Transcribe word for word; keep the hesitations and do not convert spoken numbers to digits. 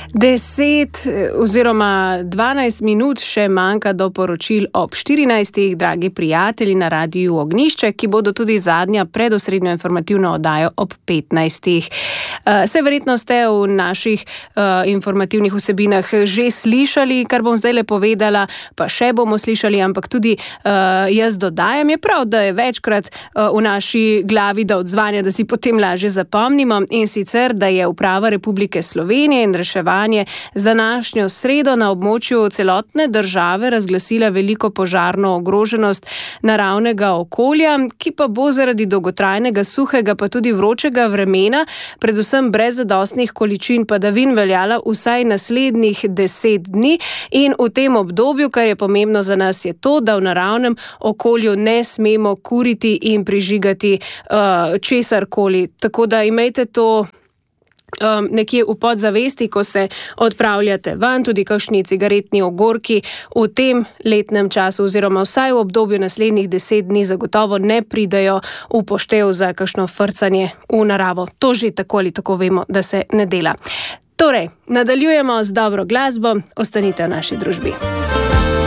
Deset oziroma dvanajst minut še manjka do poročil ob štirinajstih, dragi prijatelji na Radiu Ognjišče, ki bodo tudi zadnja predosrednjo informativno oddajo ob petnajstih. Se verjetno ste v naših uh, informativnih vsebinah že slišali, kar bom zdaj le povedala, pa še bomo slišali, ampak tudi uh, jaz dodajam, je prav, da je večkrat uh, v naši glavi, da odzvanja, da si potem lažje zapomnimo, in sicer, da je Uprava Republike Slovenije in reševanje z današnjo sredo na območju celotne države razglasila veliko požarno ogroženost naravnega okolja, ki pa bo zaradi dolgotrajnega suhega pa tudi vročega vremena, predvsem brez zadostnih količin padavin, veljala vsaj naslednjih deset dni. In v tem obdobju, kar je pomembno za nas, je to, da v naravnem okolju ne smemo kuriti in prižigati uh, česarkoli. Tako da imejte to Um, nekje v podzavesti, ko se odpravljate ven, tudi kakšni cigaretni ogorki v tem letnem času oziroma vsaj v obdobju naslednjih deset dni zagotovo ne pridajo v poštev za kakšno frcanje v naravo. To že tako ali tako vemo, da se ne dela. Torej, nadaljujemo z dobro glasbo, ostanite v naši družbi.